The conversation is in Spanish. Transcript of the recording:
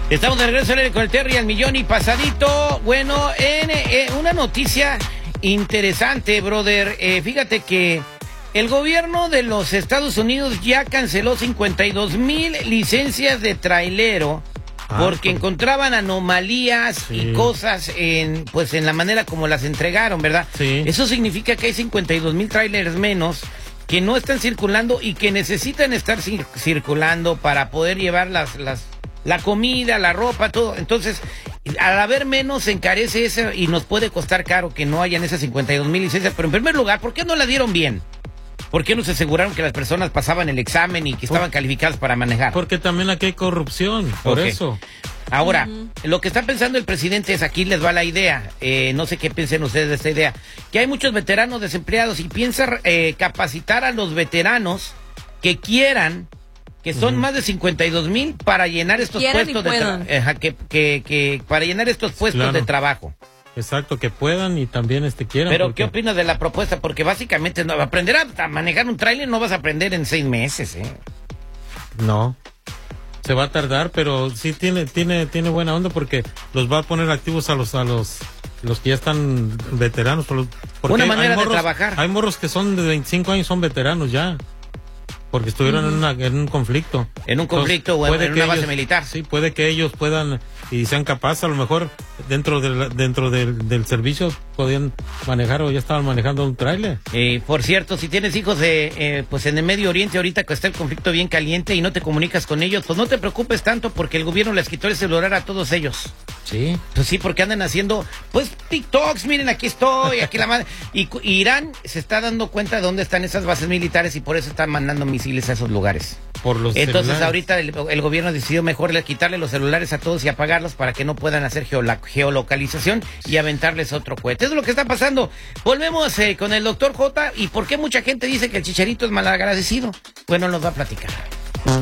Estamos de regreso con el Terry al millón y pasadito. Bueno, una noticia interesante, brother. Fíjate que el gobierno de los Estados Unidos ya canceló 52,000 licencias de trailero porque encontraban anomalías y cosas en la manera como las entregaron, ¿verdad? Sí. Eso significa que hay 52,000 trailers menos que no están circulando y que necesitan estar circulando para poder llevar la comida, la ropa, todo. Entonces, al haber menos, se encarece eso y nos puede costar caro que no hayan esas 52,000 licencias. Pero en primer lugar, ¿por qué no la dieron bien? ¿Por qué no se aseguraron que las personas pasaban el examen y que estaban calificadas para manejar? Porque también aquí hay corrupción, por eso. Ahora, lo que está pensando el presidente es, aquí les va la idea, no sé qué piensen ustedes de esta idea, que hay muchos veteranos desempleados y piensa capacitar a los veteranos que quieran, que son más de 52,000 para llenar estos puestos para llenar estos puestos de trabajo. Exacto, que puedan y también quieran. Pero, ¿qué opinas de la propuesta? Porque básicamente aprender a manejar un tráiler no vas a aprender en 6 meses, ¿eh? No, se va a tardar, pero sí tiene buena onda porque los va a poner activos a los que ya están veteranos. Porque una manera de trabajar. Hay morros que son de 25 años, son veteranos ya. Porque estuvieron en un conflicto. En un conflicto. Entonces, o en una base militar. Sí, puede que ellos puedan y sean capaces, a lo mejor dentro del servicio podían manejar o ya estaban manejando un tráiler. Por cierto, si tienes hijos pues en el Medio Oriente ahorita que está el conflicto bien caliente y no te comunicas con ellos, pues no te preocupes tanto porque el gobierno les quitó el celular a todos ellos. Sí. Pues sí, porque andan haciendo, pues, TikToks, miren, aquí estoy, aquí la madre. Y Irán se está dando cuenta de dónde están esas bases militares y por eso están mandando misiles a esos lugares. Entonces celulares. Ahorita el gobierno decidió mejor quitarle los celulares a todos y apagarlos para que no puedan hacer geolocalización y aventarles otro cohete. Eso es lo que está pasando. Volvemos con el doctor J. ¿Y por qué mucha gente dice que el Chicharito es malagradecido? Bueno, nos va a platicar.